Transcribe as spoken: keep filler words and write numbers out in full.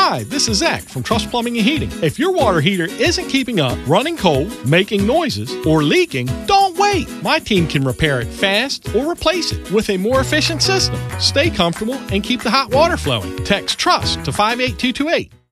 Hi, this is Zach from Trust Plumbing and Heating. If your water heater isn't keeping up, running cold, making noises, or leaking, don't wait. My team can repair it fast or replace it with a more efficient system. Stay comfortable and keep the hot water flowing. Text TRUST to five eight two two eight.